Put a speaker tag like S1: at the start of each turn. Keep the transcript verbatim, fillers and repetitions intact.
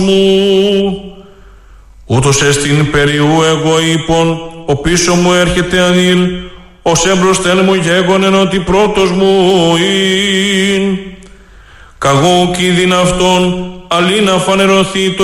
S1: μου. Ούτως εστιν περιού εγώ είπων, ο πίσω μου έρχεται ανήλ, ως έμπροσθεν μου γέγονεν ότι πρώτος μου ειν. Καγώ κίδιν αυτόν, αλλή να φανερωθεί το